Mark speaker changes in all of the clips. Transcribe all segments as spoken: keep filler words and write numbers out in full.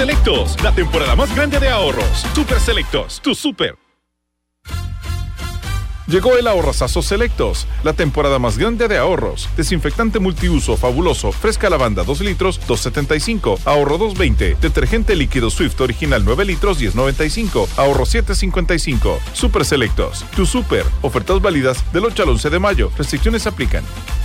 Speaker 1: Selectos, la temporada más grande de ahorros. Super Selectos, tu super. Llegó el Ahorrazazo Selectos, la temporada más grande de ahorros. Desinfectante multiuso fabuloso, fresca lavanda dos litros, dos setenta y cinco, ahorro dos veinte. Detergente líquido Swift original nueve litros, diez noventa y cinco, ahorro siete cincuenta y cinco. Super Selectos, tu super. Ofertas válidas del ocho al once de mayo. Restricciones aplican.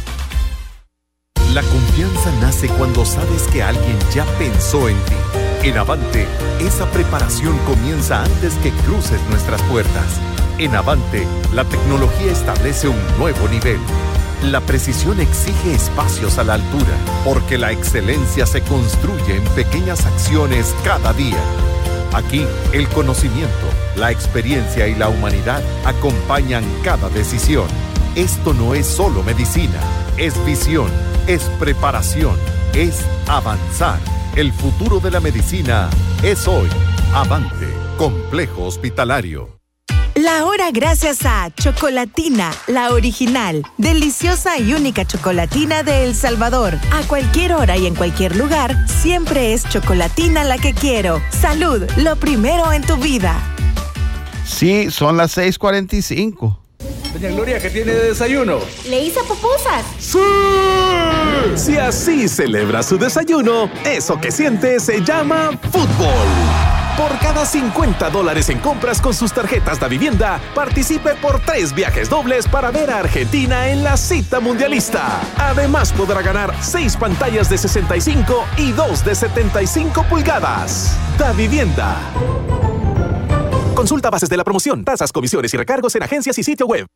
Speaker 2: La confianza nace cuando sabes que alguien ya pensó en ti. En Avante, esa preparación comienza antes que cruces nuestras puertas. En Avante, la tecnología establece un nuevo nivel. La precisión exige espacios a la altura, porque la excelencia se construye en pequeñas acciones cada día. Aquí, el conocimiento, la experiencia y la humanidad acompañan cada decisión. Esto no es solo medicina, es visión, es preparación, es avanzar. El futuro de la medicina es hoy. Avante, Complejo Hospitalario.
Speaker 3: La hora gracias a Chocolatina, la original, deliciosa y única chocolatina de El Salvador. A cualquier hora y en cualquier lugar, siempre es Chocolatina la que quiero. Salud, lo primero en tu vida.
Speaker 4: Sí, son las seis cuarenta y cinco.
Speaker 5: Doña Gloria, ¿qué tiene de desayuno?
Speaker 6: Le hice pupusas.
Speaker 5: ¡Sí! Si así celebra su desayuno, eso que siente se llama fútbol. Por cada cincuenta dólares en compras con sus tarjetas de vivienda, participe por tres viajes dobles para ver a Argentina en la cita mundialista. Además podrá ganar seis pantallas de sesenta y cinco y dos de setenta y cinco pulgadas. Da Vivienda. Consulta bases de la promoción, tasas, comisiones y recargos en agencias y sitio web.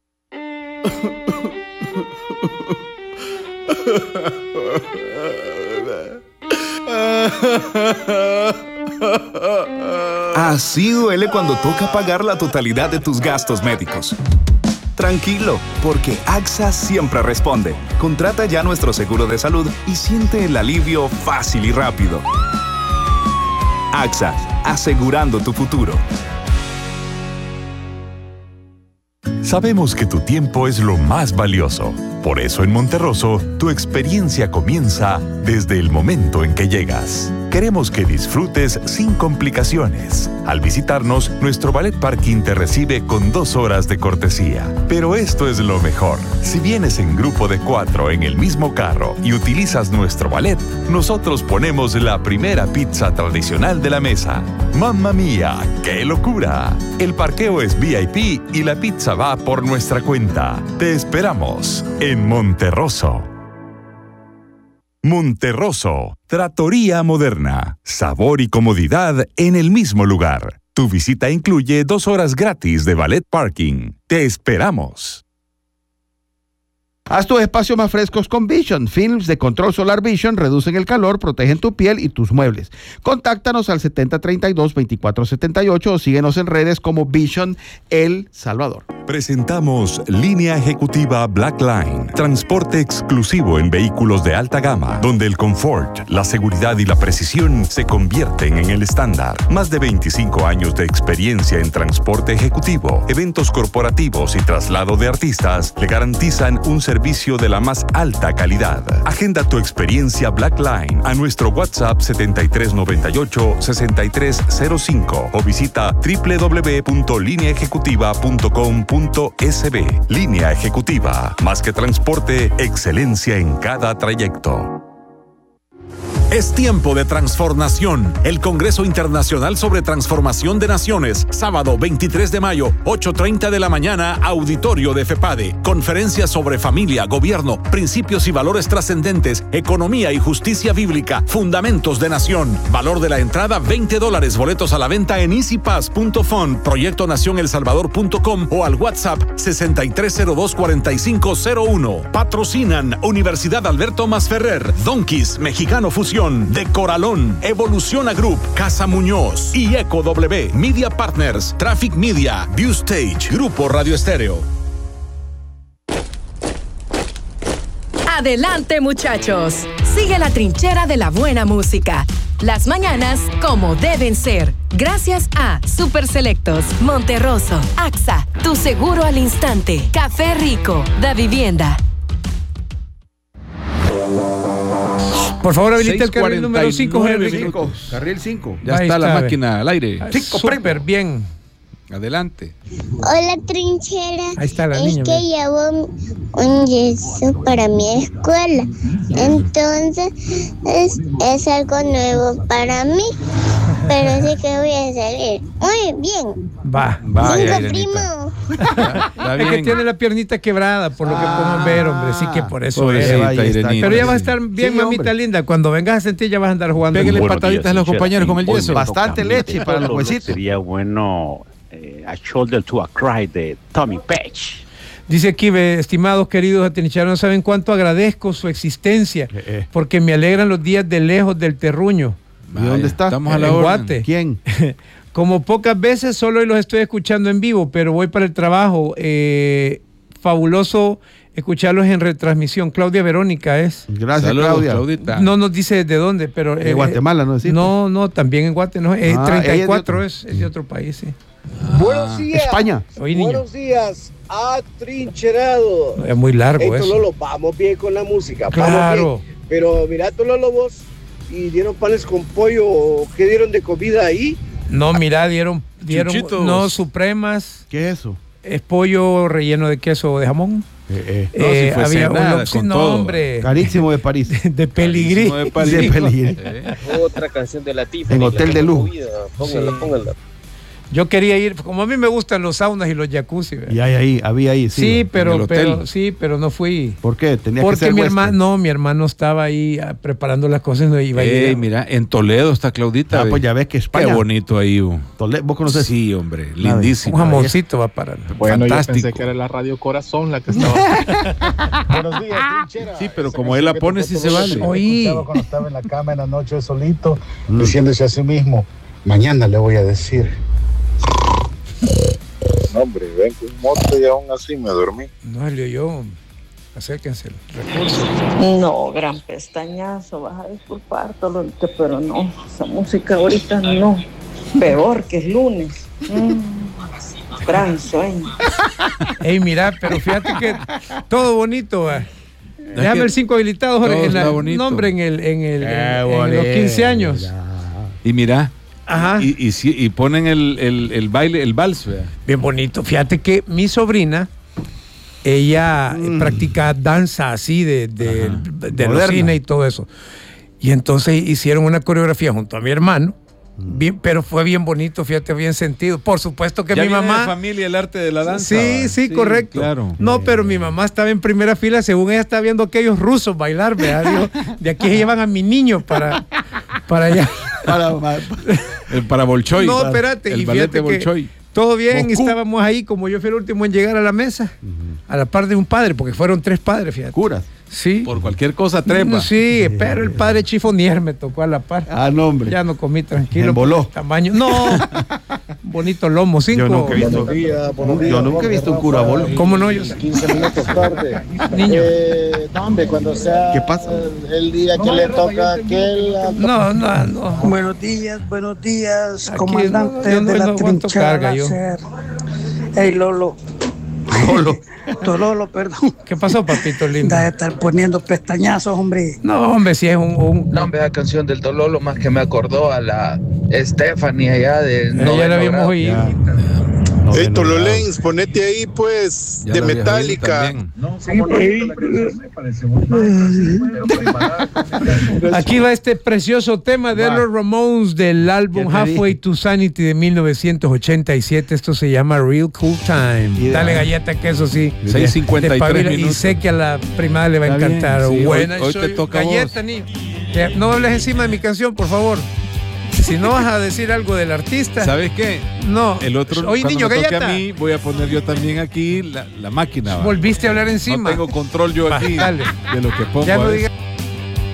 Speaker 7: Así duele cuando toca pagar la totalidad de tus gastos médicos. Tranquilo, porque AXA siempre responde. Contrata ya nuestro seguro de salud y siente el alivio fácil y rápido. AXA, asegurando tu futuro.
Speaker 8: Sabemos que tu tiempo es lo más valioso. Por eso en Monterroso, tu experiencia comienza desde el momento en que llegas. Queremos que disfrutes sin complicaciones. Al visitarnos, nuestro Ballet Parking te recibe con dos horas de cortesía. Pero esto es lo mejor. Si vienes en grupo de cuatro en el mismo carro y utilizas nuestro ballet, nosotros ponemos la primera pizza tradicional de la mesa. ¡Mamma mía! ¡Qué locura! El parqueo es V I P y la pizza va por nuestra cuenta. Te esperamos en Monterroso. Monterroso, Trattoria Moderna. Sabor y comodidad en el mismo lugar. Tu visita incluye dos horas gratis de Ballet Parking. Te esperamos.
Speaker 4: Haz tus espacios más frescos con Vision. Films de control solar Vision reducen el calor, protegen tu piel y tus muebles. Contáctanos al setenta treinta y dos, veinticuatro setenta y ocho o síguenos en redes como Vision El Salvador.
Speaker 8: Presentamos Línea Ejecutiva Black Line, transporte exclusivo en vehículos de alta gama, donde el confort, la seguridad y la precisión se convierten en el estándar. Más de veinticinco años de experiencia en transporte ejecutivo, eventos corporativos y traslado de artistas le garantizan un servicio de la más alta calidad. Agenda tu experiencia Black Line a nuestro WhatsApp setenta y tres noventa y ocho, sesenta y tres cero cinco o visita doble u doble u doble u punto línea ejecutiva punto com punto es be. Línea Ejecutiva. Más que transporte, excelencia en cada trayecto.
Speaker 5: Es tiempo de transformación. El Congreso Internacional sobre Transformación de Naciones, sábado veintitrés de mayo, ocho treinta de la mañana, auditorio de FEPADE. Conferencia sobre familia, gobierno, principios y valores trascendentes, economía y justicia bíblica, fundamentos de nación. Valor de la entrada veinte dólares. Boletos a la venta en easy pass punto fund, proyecto nación el salvador punto com o al WhatsApp sesenta y tres cero dos, cuarenta y cinco cero uno. Patrocinan Universidad Alberto Masferrer, Donkeys, Mexicano Fusión, De Coralón, Evoluciona Group, Casa Muñoz y Eco W, Media Partners, Traffic Media, View Stage, Grupo Radio Estéreo.
Speaker 9: Adelante, muchachos. Sigue la trinchera de la buena música. Las mañanas como deben ser. Gracias a Super Selectos, Monterroso, AXA, tu seguro al instante, Café Rico, Da Vivienda.
Speaker 6: Por favor, habilita el carril número cinco, Henry.
Speaker 4: Carril cinco.
Speaker 10: Ya está la máquina al aire.
Speaker 6: Súper bien.
Speaker 10: Adelante.
Speaker 11: Hola, trinchera.
Speaker 6: Ahí está la
Speaker 11: es
Speaker 6: niña.
Speaker 11: Es que llevo un yeso para mi escuela. Entonces, es, es algo nuevo para mí. Pero sé que voy a salir muy bien.
Speaker 6: Va,
Speaker 10: va.
Speaker 11: Cinco, primo.
Speaker 6: Es que tiene la piernita quebrada, por lo que podemos ver, hombre. Sí que por eso es. Pero ya va a estar bien, sí, mamita hombre. linda. Cuando vengas a sentir, ya vas a andar jugando.
Speaker 10: Pégale pataditas días, a los compañeros con el yeso.
Speaker 4: Bastante leche para los huesitos.
Speaker 12: Sería bueno eh, A Shoulder to a Cry de Tommy Page.
Speaker 6: Dice aquí, estimados queridos atinichanos, no saben cuánto agradezco su existencia, eh, eh. porque me alegran los días de lejos del terruño.
Speaker 4: ¿Y dónde está?
Speaker 10: Estamos a la
Speaker 6: en
Speaker 10: orden.
Speaker 6: Guate.
Speaker 4: ¿Quién?
Speaker 6: Como pocas veces, solo hoy los estoy escuchando en vivo, pero voy para el trabajo. Eh, fabuloso escucharlos en retransmisión. Claudia Verónica es.
Speaker 4: Gracias,
Speaker 10: Saludos,
Speaker 4: Claudia.
Speaker 10: Claudita.
Speaker 6: No nos dice de dónde, pero...
Speaker 4: De
Speaker 6: eh,
Speaker 4: Guatemala, ¿no decís?
Speaker 6: No, no, también en Guate, no. Eh,
Speaker 4: Ah,
Speaker 6: treinta y cuatro
Speaker 4: ella
Speaker 6: es, es de otro país, sí.
Speaker 10: Ah.
Speaker 13: Buenos días.
Speaker 4: España.
Speaker 6: Oye, niño.
Speaker 13: Buenos días, atrincherado.
Speaker 6: Es muy largo
Speaker 13: hey,
Speaker 6: eso.
Speaker 13: Tololo, vamos bien con la música.
Speaker 6: Claro.
Speaker 13: Vamos bien. Pero mira, Tololo, vos, y dieron panes con pollo. ¿Qué dieron de comida ahí?
Speaker 6: No, mira, dieron, dieron
Speaker 10: Chuchitos.
Speaker 6: no, supremas.
Speaker 4: ¿Qué es eso?
Speaker 6: Es pollo relleno de queso o de jamón.
Speaker 4: Eh, eh.
Speaker 10: No, si
Speaker 6: Eh,
Speaker 10: fuese
Speaker 6: había
Speaker 10: nada,
Speaker 6: un sí,
Speaker 10: con
Speaker 6: no,
Speaker 10: todo.
Speaker 6: hombre.
Speaker 4: Carísimo de París.
Speaker 6: De peligrí.
Speaker 10: Carísimo de París.
Speaker 4: De peligrí.
Speaker 10: Eh.
Speaker 13: Otra canción de la Tiffany.
Speaker 4: En hotel de lujo.
Speaker 13: Póngala,
Speaker 6: Sí.
Speaker 13: póngala.
Speaker 6: Yo quería ir, como a mí me gustan los saunas y los jacuzzi. ¿verdad?
Speaker 4: Y hay ahí, había ahí, sí.
Speaker 6: Sí,
Speaker 10: en
Speaker 6: pero,
Speaker 10: el hotel.
Speaker 6: pero sí, pero no fui.
Speaker 4: ¿Por qué? Tenía
Speaker 6: Porque
Speaker 4: que ser
Speaker 6: mi
Speaker 4: huésped.
Speaker 6: hermano, no, mi hermano estaba ahí ah, preparando las cosas y no iba a
Speaker 10: Ey,
Speaker 6: llegar.
Speaker 10: mira, en Toledo está Claudita.
Speaker 4: Ah,
Speaker 10: ve.
Speaker 4: pues ya ves que España.
Speaker 10: Qué bonito ahí. uh.
Speaker 4: Toledo, ¿vos conocés?
Speaker 10: Sí, hombre,
Speaker 6: Un
Speaker 10: lindísimo.
Speaker 6: jamoncito va para.
Speaker 14: Bueno,
Speaker 10: Fantástico.
Speaker 14: yo pensé que era la Radio Corazón la que estaba.
Speaker 13: Buenos días, trinchera.
Speaker 10: Sí, pero
Speaker 13: Esa
Speaker 10: como
Speaker 13: canción
Speaker 10: él la
Speaker 13: que
Speaker 10: pone,
Speaker 13: tocó
Speaker 10: sí se
Speaker 13: Tololo,
Speaker 10: vale.
Speaker 13: yo
Speaker 6: Oí.
Speaker 13: escuchaba cuando estaba en la cama en la noche solito, diciéndose a sí mismo, mañana le voy a decir.
Speaker 14: No, hombre, ven con un moto y aún así me dormí.
Speaker 6: No, Elio, yo. Acérquense. Recursos.
Speaker 15: No, gran pestañazo, vas a disculpar, Tololito, pero no, esa música ahorita no. Peor que es lunes. Mm, gran sueño.
Speaker 6: Ey, mira, pero fíjate que todo bonito, va. Déjame
Speaker 10: que
Speaker 6: el cinco habilitado, Jorge.
Speaker 10: todo
Speaker 6: En la,
Speaker 10: está bonito.
Speaker 6: no, hombre, en el, en el,
Speaker 4: Qué
Speaker 6: en, en
Speaker 4: bonito.
Speaker 6: los quince años.
Speaker 10: Y mira,
Speaker 6: Ajá.
Speaker 10: y, y, sí, y ponen el, el, el baile, el vals, vea.
Speaker 6: Bien bonito. Fíjate que mi sobrina, ella
Speaker 4: Mm.
Speaker 6: practica danza así de, de,
Speaker 10: Ajá.
Speaker 6: de los
Speaker 4: Moderna.
Speaker 6: cines y todo eso. Y entonces hicieron una coreografía junto a mi hermano. Bien, pero fue bien bonito, fíjate, bien sentido. Por supuesto que
Speaker 10: Ya
Speaker 6: mi
Speaker 10: viene
Speaker 6: mamá.
Speaker 10: de familia el arte de la danza.
Speaker 6: Sí,
Speaker 10: ¿va?
Speaker 6: sí, correcto.
Speaker 10: Claro.
Speaker 6: No, pero mi mamá estaba en primera fila, según ella está viendo aquellos rusos bailar, ¿verdad? Digo, de aquí se llevan a mi niño para, para allá.
Speaker 4: Para,
Speaker 10: El para Bolshoi.
Speaker 6: No,
Speaker 10: Para-
Speaker 6: espérate,
Speaker 10: El
Speaker 6: y
Speaker 10: ballet
Speaker 6: fíjate
Speaker 10: de
Speaker 6: que
Speaker 10: Bolshoi.
Speaker 6: todo bien,
Speaker 10: Moscú.
Speaker 6: estábamos ahí, como yo fui el último en llegar a la mesa, a la par de un padre, porque fueron tres padres, fíjate.
Speaker 4: curas.
Speaker 6: Sí.
Speaker 10: Por cualquier cosa trepa.
Speaker 6: Sí, pero el padre Chifonier me tocó a la par.
Speaker 4: Ah, no, hombre.
Speaker 6: Ya no comí tranquilo.
Speaker 4: Me emboló.
Speaker 6: por Tamaño. No. Bonito lomo, cinco.
Speaker 4: Yo nunca he visto,
Speaker 13: Buenos días, buenos
Speaker 4: yo
Speaker 13: días,
Speaker 4: nunca he visto un
Speaker 13: Rafa.
Speaker 4: cura bolo.
Speaker 6: ¿Cómo no? Yo
Speaker 13: quince minutos tarde.
Speaker 6: Niño.
Speaker 13: Eh, no, hombre, cuando sea
Speaker 4: ¿Qué pasa?
Speaker 13: el, el día que le toca a aquel.
Speaker 6: No, no, no.
Speaker 16: Buenos días, buenos días,
Speaker 6: Aquí
Speaker 16: comandante
Speaker 6: no, yo no-
Speaker 16: de la
Speaker 6: no aguanto
Speaker 16: trinchera
Speaker 6: carga, yo.
Speaker 16: láser. Hey, Lolo.
Speaker 4: Lolo.
Speaker 16: Tololo, perdón.
Speaker 6: ¿Qué pasó, papito lindo?
Speaker 16: Deja de estar poniendo pestañazos, hombre.
Speaker 6: No, hombre, si es un... un...
Speaker 14: No, hombre, la canción del Tololo más que me acordó a la Stephanie allá de...
Speaker 6: Eh, ya la habíamos oído.
Speaker 4: No,
Speaker 14: Hey,
Speaker 4: no,
Speaker 14: Tololens, ponete ahí pues
Speaker 10: Ya
Speaker 14: de
Speaker 10: la habías oído
Speaker 14: Metallica.
Speaker 10: también.
Speaker 13: No, como no, la canción me pareció muy mal, pero preparada.
Speaker 6: Aquí va este precioso tema de
Speaker 4: Va.
Speaker 6: los Ramones del álbum
Speaker 4: Ya te
Speaker 6: Halfway
Speaker 4: dije.
Speaker 6: to Sanity de mil novecientos ochenta y siete. Esto se llama Real Cool Time.
Speaker 4: Y de-
Speaker 6: Dale galleta que eso sí.
Speaker 10: seis cincuenta y tres
Speaker 6: Despabila, y
Speaker 10: minutos.
Speaker 6: sé que a la primada le va a
Speaker 10: Está bien,
Speaker 6: encantar.
Speaker 10: sí,
Speaker 6: Buena,
Speaker 10: hoy- hoy
Speaker 6: soy-
Speaker 10: te toca a
Speaker 6: galleta,
Speaker 10: vos.
Speaker 6: niño. Ya, no hables encima de mi canción, por favor. Si no vas a decir algo del artista.
Speaker 10: ¿Sabes qué?
Speaker 6: No.
Speaker 10: El otro,
Speaker 6: Oye,
Speaker 10: cuando
Speaker 6: niño,
Speaker 10: me toque
Speaker 6: galleta.
Speaker 10: a mí, voy a poner yo también aquí la, la máquina. ¿va?
Speaker 6: Volviste a hablar encima.
Speaker 10: No tengo control yo
Speaker 6: Va,
Speaker 10: aquí
Speaker 6: dale.
Speaker 10: de lo que pongo.
Speaker 6: Ya
Speaker 10: a
Speaker 6: no
Speaker 10: veces.
Speaker 6: digas.